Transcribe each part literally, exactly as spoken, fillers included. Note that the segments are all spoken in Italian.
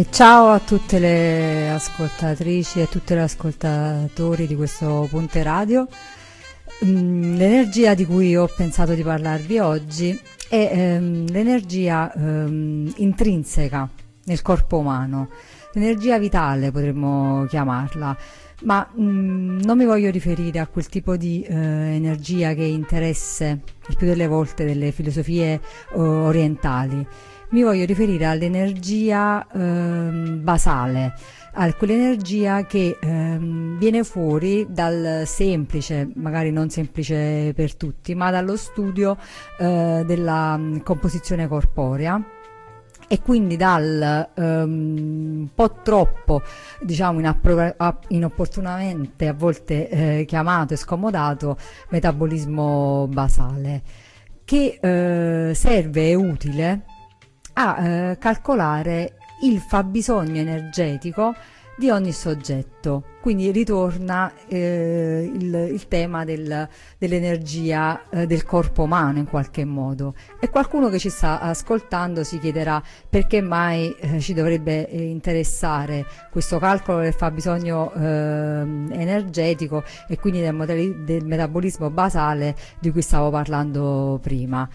E ciao a tutte le ascoltatrici e a tutti gli ascoltatori di questo Ponte Radio. Mm, L'energia di cui ho pensato di parlarvi oggi è ehm, l'energia ehm, intrinseca nel corpo umano, l'energia vitale potremmo chiamarla, ma mh, non mi voglio riferire a quel tipo di eh, energia che è interesse il più delle volte delle filosofie uh, orientali. Mi voglio riferire all'energia ehm, basale, a quell'energia che ehm, viene fuori dal semplice, magari non semplice per tutti, ma dallo studio eh, della mh, composizione corporea, e quindi dal um, un po' troppo, diciamo, inopportunamente a volte eh, chiamato e scomodato metabolismo basale, che eh, serve e utile a eh, calcolare il fabbisogno energetico di ogni soggetto. Quindi ritorna eh, il, il tema del, dell'energia eh, del corpo umano in qualche modo, e qualcuno che ci sta ascoltando si chiederà perché mai eh, ci dovrebbe eh, interessare questo calcolo del fabbisogno eh, energetico e quindi del, modeli, del metabolismo basale di cui stavo parlando prima.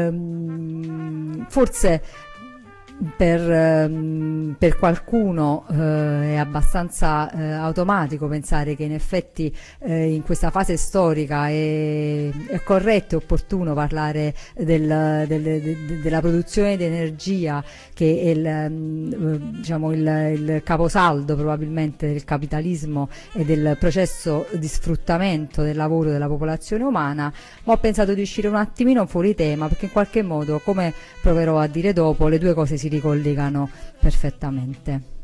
Ehm, forse Per, ehm, per qualcuno eh, è abbastanza eh, automatico pensare che in effetti eh, in questa fase storica è, è corretto e opportuno parlare del, del, de, della produzione di energia, che è il, eh, diciamo il, il caposaldo probabilmente del capitalismo e del processo di sfruttamento del lavoro della popolazione umana, ma ho pensato di uscire un attimino fuori tema, perché in qualche modo, come proverò a dire dopo, le due cose si ricollegano perfettamente.